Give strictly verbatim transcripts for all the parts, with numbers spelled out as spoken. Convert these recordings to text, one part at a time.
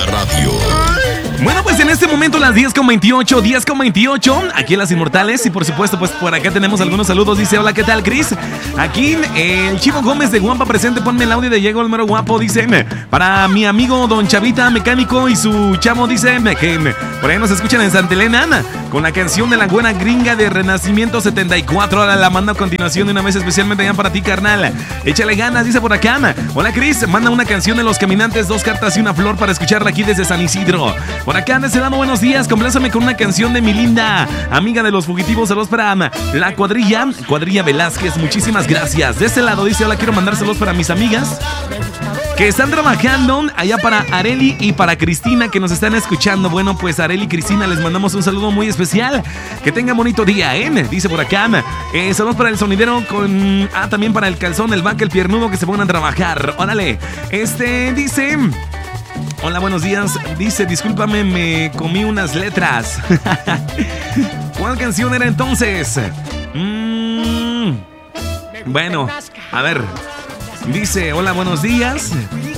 la radio. Bueno, pues en este momento las diez con veintiocho, diez con veintiocho, aquí en Las Inmortales. Y por supuesto, pues por acá tenemos algunos saludos. Dice, hola, ¿qué tal, Cris? Aquí el Chivo Gómez de Guampa presente, ponme el audio de Diego el mero guapo. Dice, para mi amigo Don Chavita Mecánico y su chamo, dice, que por ahí nos escuchan en Santa Elena, con la canción de la buena gringa de Renacimiento setenta y cuatro. Ahora la manda a continuación de una vez especialmente ya para ti, carnal. Échale ganas, dice por acá. Hola, Cris, manda una canción de Los Caminantes, dos cartas y una flor para escucharla aquí desde San Isidro. Por acá, de ese lado, buenos días. Complázame con una canción de mi linda amiga de los fugitivos. Saludos para la cuadrilla, cuadrilla Velázquez. Muchísimas gracias. De este lado dice, hola, quiero mandar saludos para mis amigas que están trabajando allá, para Areli y para Cristina, que nos están escuchando. Bueno, pues Areli y Cristina, les mandamos un saludo muy especial. Que tengan bonito día, ¿eh? Dice por acá. Eh, saludos para el sonidero con... Ah, también para el calzón, el vaca, el piernudo, que se pongan a trabajar. Órale. Este, dice... Hola, buenos días. Dice, discúlpame, me comí unas letras. ¿Cuál canción era entonces? Mm, bueno, a ver. Dice, hola, buenos días.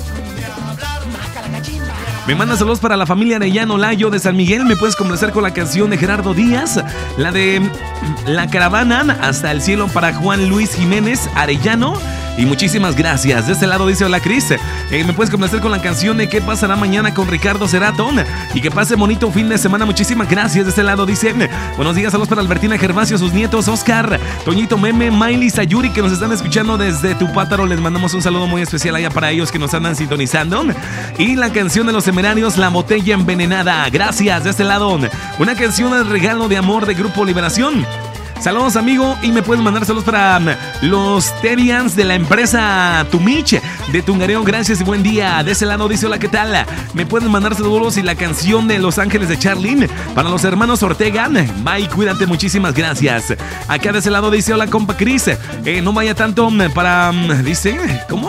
Me manda saludos para la familia Arellano Layo de San Miguel. ¿Me puedes complacer con la canción de Gerardo Díaz? La de La Caravana hasta el cielo para Juan Luis Jiménez Arellano. Y muchísimas gracias. De este lado dice, hola, Cris, eh, ¿me puedes complacer con la canción de ¿Qué pasará mañana con Ricardo Ceratón? Y que pase bonito fin de semana. Muchísimas gracias. De este lado dice, buenos días, saludos para Albertina Gervasio, sus nietos, Oscar, Toñito Meme, Miley, Sayuri, que nos están escuchando desde Tupátaro. Les mandamos un saludo muy especial allá para ellos que nos andan sintonizando. Y la canción de Los Temerarios, La Botella Envenenada. Gracias. De este lado, una canción de regalo de amor de Grupo Liberación. Saludos, amigo, y me puedes mandar saludos para los Terians de la empresa Tumich de Tungareo. Gracias y buen día. De ese lado dice, hola, ¿qué tal? Me pueden mandar saludos y la canción de Los Ángeles de Charlene para los hermanos Ortega. Bye, cuídate, muchísimas gracias. Acá de ese lado dice, hola, compa Cris, eh, no vaya tanto para... Dice, ¿cómo?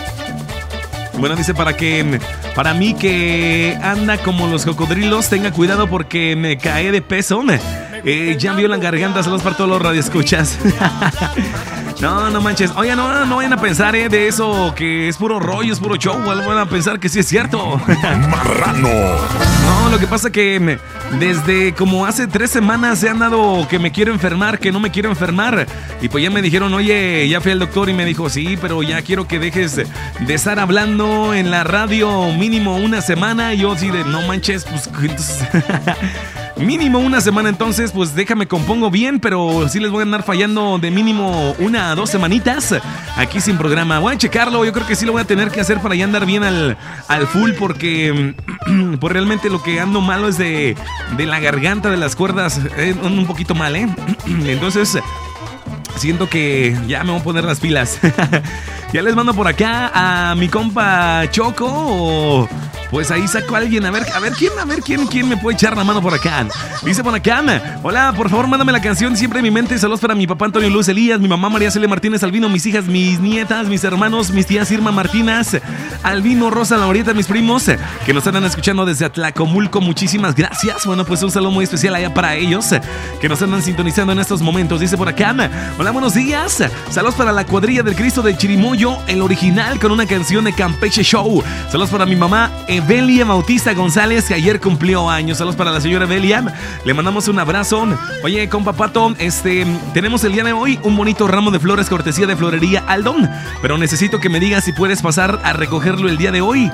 Bueno, dice, para que para mí que anda como los cocodrilos, tenga cuidado porque me cae de peso. Eh, ya vio la garganta. Saludos para todos los radioescuchas. No, no manches. Oye, no, no vayan a pensar eh, de eso que es puro rollo, es puro show. Van a pensar que sí es cierto. Marrano. No, lo que pasa que desde como hace tres semanas se han dado que me quiero enfermar, que no me quiero enfermar. Y pues ya me dijeron, oye, ya fui al doctor y me dijo, sí, pero ya quiero que dejes de estar hablando en la radio mínimo una semana. Y yo así de, no manches, pues entonces... Mínimo una semana, entonces, pues déjame compongo bien, pero sí les voy a andar fallando de mínimo una a dos semanitas aquí sin programa. Voy a checarlo, yo creo que sí lo voy a tener que hacer para ya andar bien al, al full, porque pues realmente lo que ando malo es de, de la garganta, de las cuerdas, eh, un poquito mal, ¿eh? Entonces... siento que ya me voy a poner las pilas. Ya les mando por acá a mi compa Choco. O pues ahí saco a alguien. A ver, a ver quién, a ver quién, quién me puede echar la mano por acá. Dice por acá, hola, por favor, mándame la canción Siempre en mi mente. Saludos para mi papá Antonio Luz Elías, mi mamá María Celia Martínez Albino, mis hijas, mis nietas, mis hermanos, mis tías Irma Martínez, Albino, Rosa, Laurieta, mis primos que nos andan escuchando desde Atlacomulco. Muchísimas gracias. Bueno, pues un saludo muy especial allá para ellos que nos andan sintonizando en estos momentos. Dice por acá, hola, buenos días. Saludos para la cuadrilla del Cristo de Chirimoyo, el original, con una canción de Campeche Show. Saludos para mi mamá Evelia Bautista González, que ayer cumplió años. Saludos para la señora Evelia. Le mandamos un abrazo. Oye, compa Pato, este, tenemos el día de hoy un bonito ramo de flores cortesía de Florería Aldón, pero necesito que me digas si puedes pasar a recogerlo el día de hoy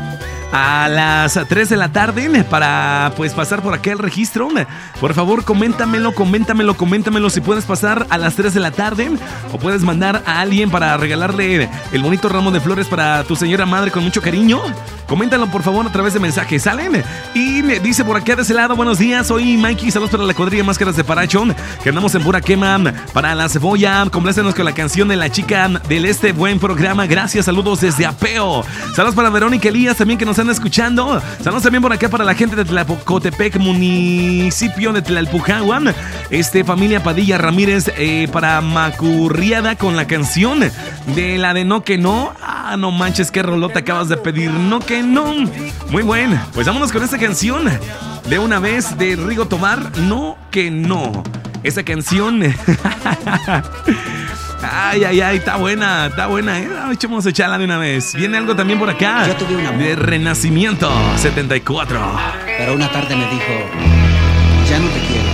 a las tres de la tarde para pues pasar por acá el registro. Por favor, coméntamelo, coméntamelo, coméntamelo si puedes pasar a las tres de la tarde o puedes mandar a alguien para regalarle el bonito ramo de flores para tu señora madre con mucho cariño. Coméntalo por favor a través de mensajes, ¿salen? Y dice por acá de ese lado, buenos días, soy Mikey, saludos para la cuadrilla Máscaras de Paracho, que andamos en pura quema para la cebolla. Complácenos con la canción de la chica del este buen programa. Gracias, saludos desde Apeo. Saludos para Verónica Elías también que nos están escuchando. Saludos también por acá para la gente de Tlalpocotepec, municipio de Tlalpujahua. Este, familia Padilla Ramírez, eh, para Macurriada con la canción de la de No Que No. Ah, no manches, qué rolota acabas de pedir. No Que No. Muy buena. Pues vámonos con esta canción de una vez de Rigo Tobar. No Que No. Esa canción Ay, ay, ay, está buena, está buena, ¿eh? Vamos a echarla de una vez. Viene algo también por acá. Yo tuve un amor. De Renacimiento setenta y cuatro. Pero una tarde me dijo, ya no te quiero.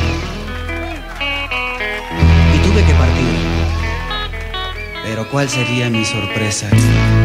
Y tuve que partir. Pero ¿cuál sería mi sorpresa?